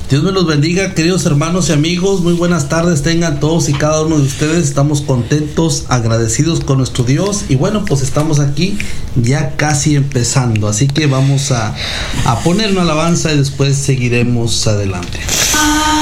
Dios me los bendiga, queridos hermanos y amigos. Muy buenas tardes tengan todos y cada uno de ustedes. Estamos contentos, agradecidos con nuestro Dios. Y bueno, pues estamos aquí ya casi empezando. Así que vamos a poner una alabanza y después seguiremos adelante.